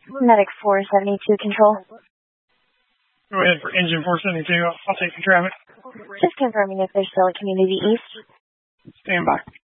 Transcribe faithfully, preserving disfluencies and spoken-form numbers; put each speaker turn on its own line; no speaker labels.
Medic four seventy-two control.
Go ahead for engine four seventy-two. I'll, I'll take the traffic.
Just confirming if there's still a community east.
Stand by.